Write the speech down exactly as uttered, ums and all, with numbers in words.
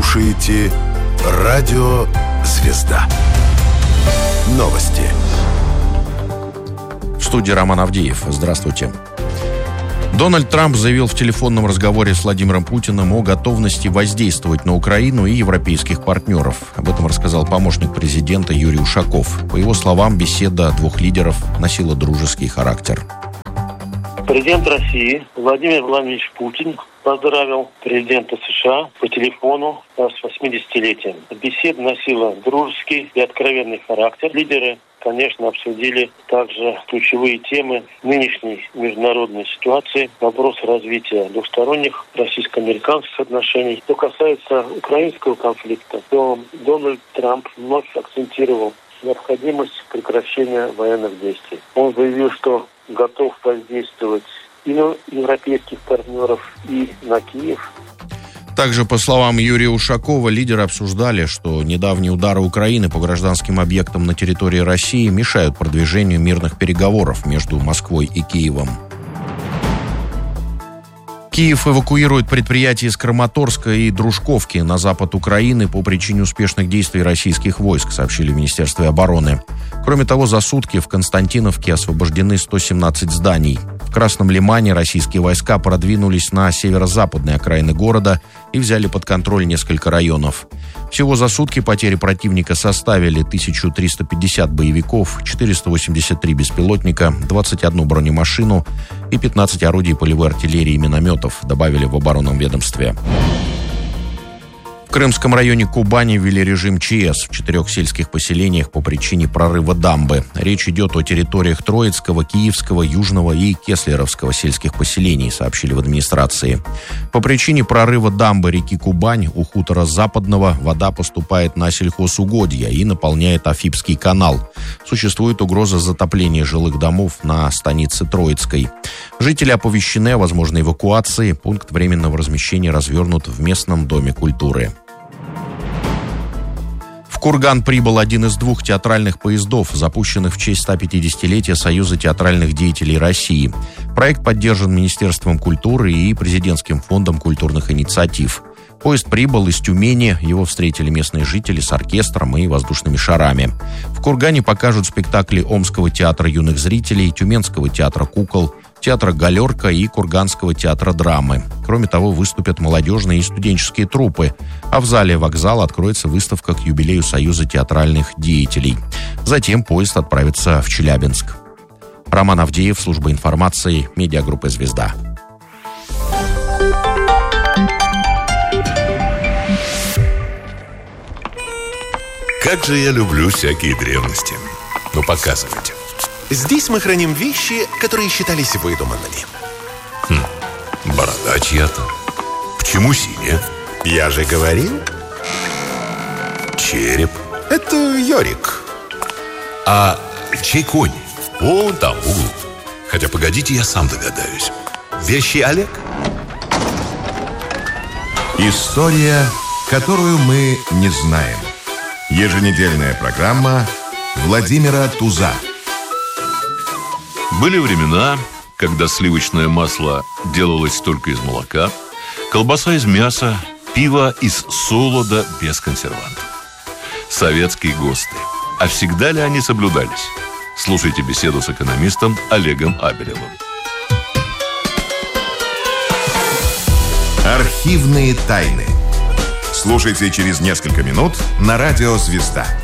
слушаете Радио Звезда. Новости. В студии Роман Авдеев. Здравствуйте. Дональд Трамп заявил в телефонном разговоре с Владимиром Путиным о готовности воздействовать на Украину и европейских партнеров. Об этом рассказал помощник президента Юрий Ушаков. По его словам, беседа двух лидеров носила дружеский характер. Президент России Владимир Владимирович Путин поздравил президента США по телефону с восьмидесятилетием. Беседа носила дружеский и откровенный характер. Лидеры, конечно, обсудили также ключевые темы нынешней международной ситуации, вопрос развития двухсторонних российско-американских отношений. Что касается украинского конфликта, то Дональд Трамп вновь акцентировал необходимость прекращения военных действий. Он заявил, что готов воздействовать и на европейских партнеров, и на Киев. Также, по словам Юрия Ушакова, лидеры обсуждали, что недавние удары Украины по гражданским объектам на территории России мешают продвижению мирных переговоров между Москвой и Киевом. Киев эвакуирует предприятия из Краматорска и Дружковки на запад Украины по причине успешных действий российских войск, сообщили в Министерстве обороны. Кроме того, за сутки в Константиновке освобождены сто семнадцать зданий. В Красном Лимане российские войска продвинулись на северо-западные окраины города и взяли под контроль несколько районов. Всего за сутки потери противника составили тысячу триста пятьдесят боевиков, четыреста восемьдесят три беспилотника, двадцать одну бронемашину и пятнадцать орудий полевой артиллерии и минометов, добавили в оборонном ведомстве. В Крымском районе Кубани ввели режим ЧС в четырех сельских поселениях по причине прорыва дамбы. Речь идет о территориях Троицкого, Киевского, Южного и Кеслеровского сельских поселений, сообщили в администрации. По причине прорыва дамбы реки Кубань у хутора Западного вода поступает на сельхозугодья и наполняет Афипский канал. Существует угроза затопления жилых домов на станице Троицкой. Жители оповещены о возможной эвакуации. Пункт временного размещения развернут в местном доме культуры. В Курган прибыл один из двух театральных поездов, запущенных в честь ста пятидесятилетия Союза театральных деятелей России. Проект поддержан Министерством культуры и Президентским фондом культурных инициатив. Поезд прибыл из Тюмени, его встретили местные жители с оркестром и воздушными шарами. В Кургане покажут спектакли Омского театра юных зрителей, Тюменского театра кукол, театра «Галерка» и Курганского театра драмы. Кроме того, выступят молодежные и студенческие труппы, а в зале вокзала откроется выставка к юбилею Союза театральных деятелей. Затем поезд отправится в Челябинск. Роман Авдеев, служба информации, медиагруппа «Звезда». Как же я люблю всякие древности. Ну, показывайте. Здесь мы храним вещи, которые считались выдуманными. Хм, борода чья-то. Почему синяя? Я же говорил. Череп. Это Йорик. А чей конь? Вон там, в углу. Хотя, погодите, я сам догадаюсь. Вещи Олег? История, которую мы не знаем. Еженедельная программа Владимира Туза. Были времена, когда сливочное масло делалось только из молока, колбаса из мяса, пиво из солода без консервантов. Советские ГОСТы. А всегда ли они соблюдались? Слушайте беседу с экономистом Олегом Абелевым. Архивные тайны. Слушайте через несколько минут на радио «Звезда».